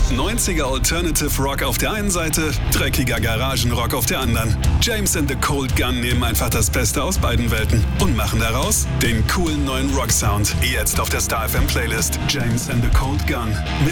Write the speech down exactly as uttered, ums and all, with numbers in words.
neunziger Alternative Rock auf der einen Seite, dreckiger Garagenrock auf der anderen. James and the Cold Gun nehmen einfach das Beste aus beiden Welten und machen daraus den coolen neuen Rock-Sound. Jetzt auf der Star F M Playlist. James and the Cold Gun.